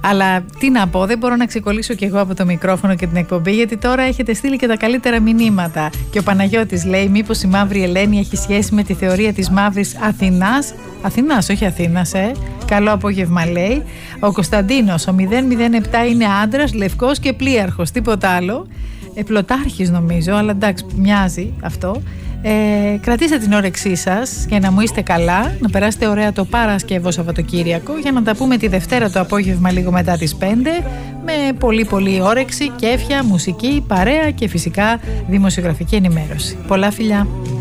Αλλά τι να πω, δεν μπορώ να ξεκολλήσω κι εγώ από το μικρόφωνο και την εκπομπή, γιατί τώρα έχετε στείλει και τα καλύτερα μηνύματα. Και ο Παναγιώτης λέει: μήπως η Μαύρη Ελένη έχει σχέση με τη θεωρία της Μαύρης Αθηνάς? Αθηνάς, όχι Αθήνας, Καλό απόγευμα, λέει. Ο Κωνσταντίνος, ο 007 είναι άντρας, λευκός και πλοίαρχος, τίποτα άλλο. Πλωτάρχης νομίζω, αλλά εντάξει, μοιάζει αυτό. Κρατήστε την όρεξή σας και να μου είστε καλά, να περάσετε ωραία το Παρασκευό Σαββατοκύριακο, για να τα πούμε τη Δευτέρα το απόγευμα λίγο μετά τις 5, με πολύ πολύ όρεξη, κέφια, μουσική, παρέα και φυσικά δημοσιογραφική ενημέρωση. Πολλά φιλιά!